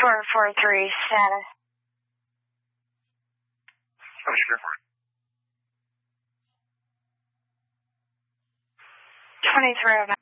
443 status. What did you get for it? 2309.